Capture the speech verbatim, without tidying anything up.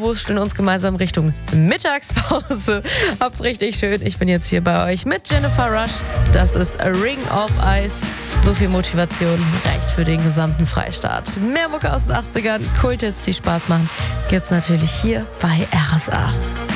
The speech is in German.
wursteln uns gemeinsam Richtung Mittagspause. Habt's richtig schön. Ich bin jetzt hier bei euch mit Jennifer Rush. Das ist A Ring of Ice. So viel Motivation reicht für den gesamten Freistaat. Mehr Mucke aus den achtzigern, Kulthits, die Spaß machen, gibt's natürlich hier bei R S A.